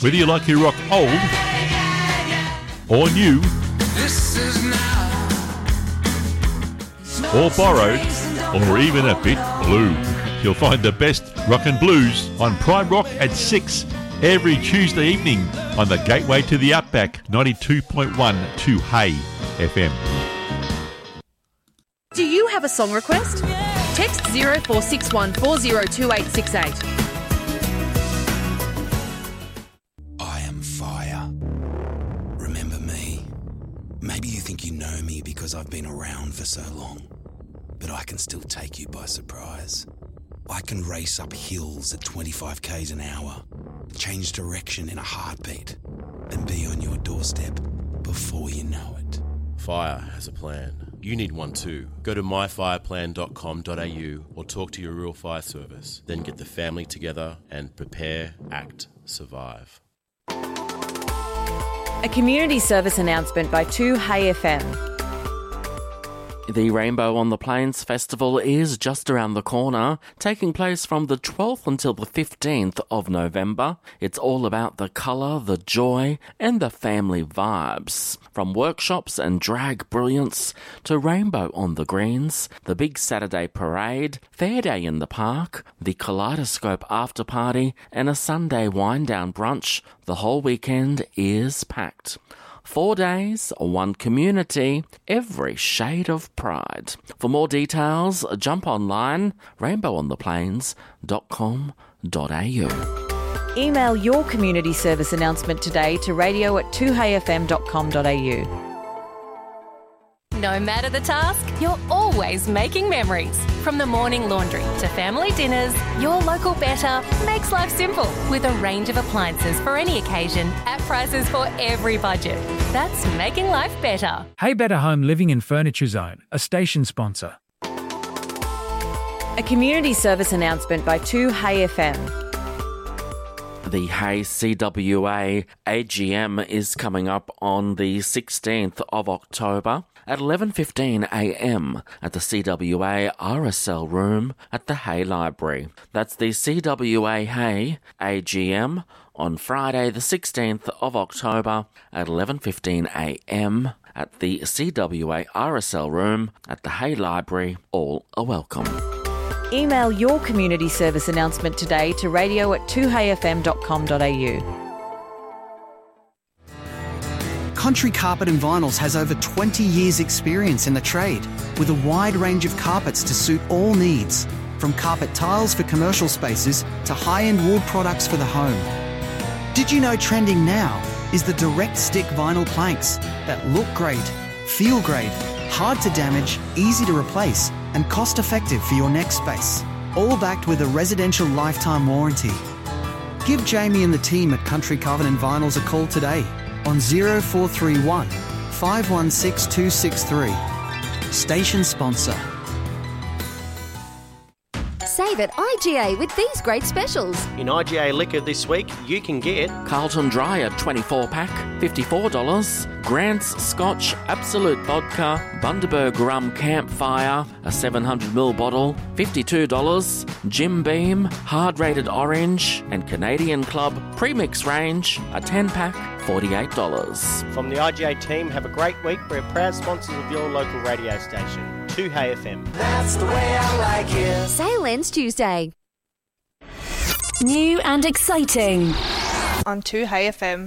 Whether you like your rock old or new, or borrowed, or even a bit blue, you'll find the best rock and blues on Prime Rock at 6 every Tuesday evening on the gateway to the Outback, 92.1 2 Hay FM. Do you have a song request? Text 0461 402868. I am fire. Remember me? Maybe you think you know me because I've been around for so long, but I can still take you by surprise. I can race up hills at 25 k's an hour, change direction in a heartbeat, and be on your doorstep before you know it. Fire has a plan. You need one too. Go to myfireplan.com.au or talk to your rural fire service. Then get the family together and prepare, act, survive. A community service announcement by 2 Hay FM. The Rainbow on the Plains Festival is just around the corner, taking place from the 12th until the 15th of November. It's all about the colour, the joy and the family vibes. From workshops and drag brilliance to Rainbow on the Greens, the big Saturday parade, Fair Day in the Park, the Kaleidoscope after party and a Sunday wind-down brunch, the whole weekend is packed. 4 days, one community, every shade of pride. For more details, jump online, rainbowontheplains.com.au. Email your community service announcement today to radio@2hayfm.com.au. No matter the task, you're always making memories. From the morning laundry to family dinners, your local Better makes life simple with a range of appliances for any occasion at prices for every budget. That's making life better. Hey Better Home Living and Furniture Zone, a station sponsor. A community service announcement by 2 Hay FM. The Hay CWA AGM is coming up on the 16th of October at 11:15am at the CWA RSL room at the Hay Library. That's the CWA Hay AGM on Friday the 16th of October at 11:15am at the CWA RSL room at the Hay Library. All are welcome. Email your community service announcement today to radio@2hayfm.com.au. Country Carpet and Vinyls has over 20 years' experience in the trade, with a wide range of carpets to suit all needs, from carpet tiles for commercial spaces to high-end wood products for the home. Did you know trending now is the direct stick vinyl planks that look great, feel great, hard to damage, easy to replace, and cost-effective for your next space, all backed with a residential lifetime warranty. Give Jamie and the team at Country Covenant Vinyls a call today on 0431 516 263. Station sponsor. Save at IGA with these great specials. In IGA Liquor this week, you can get Carlton Dry, a 24-pack, $54. Grant's Scotch Absolute Vodka, Bundaberg Rum Campfire, a 700ml bottle, $52. Jim Beam, Hard Rated Orange, and Canadian Club Premix Range, a 10-pack, $48. From the IGA team, have a great week. We're proud sponsors of your local radio station, 2 Hay FM. That's the way I like it. Sale ends Tuesday. New and exciting on 2 Hay FM.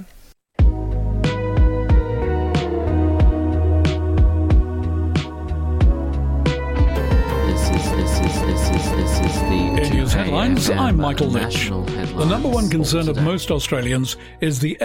This is the News headlines. I'm Michael Lynch. National headlines. The number one concern of today. most Australians is the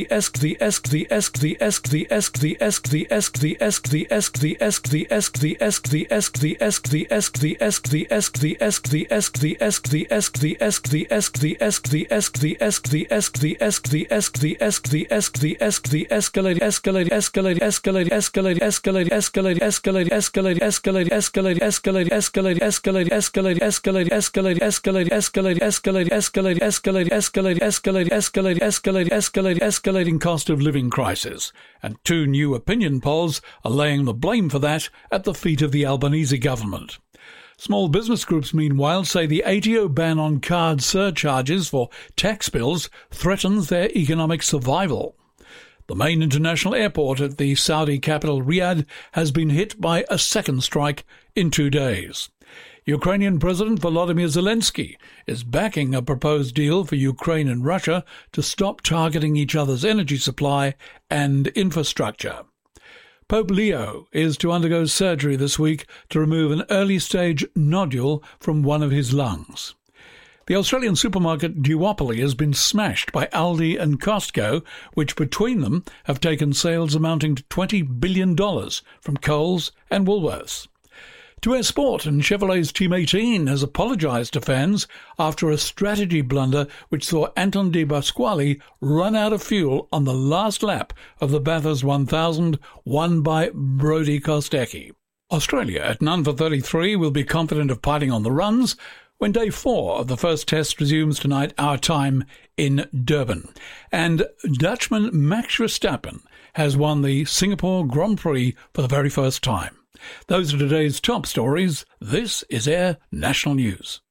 escalating cost of living crisis, and two new opinion polls are laying the blame for that at the feet of the Albanese government. Small business groups, meanwhile, say the ATO ban on card surcharges for tax bills threatens their economic survival. The main international airport at the Saudi capital Riyadh has been hit by a second strike in 2 days. Ukrainian President Volodymyr Zelensky is backing a proposed deal for Ukraine and Russia to stop targeting each other's energy supply and infrastructure. Pope Leo is to undergo surgery this week to remove an early-stage nodule from one of his lungs. The Australian supermarket duopoly has been smashed by Aldi and Costco, which between them have taken sales amounting to $20 billion from Coles and Woolworths. 2S Sport and Chevrolet's Team 18 has apologised to fans after a strategy blunder which saw Anton De Pasquale run out of fuel on the last lap of the Bathurst 1000, won by Brodie Kostecki. Australia, at none for 33, will be confident of piling on the runs when Day 4 of the first test resumes tonight, our time, in Durban. And Dutchman Max Verstappen has won the Singapore Grand Prix for the very first time. Those are today's top stories. This is Air National News.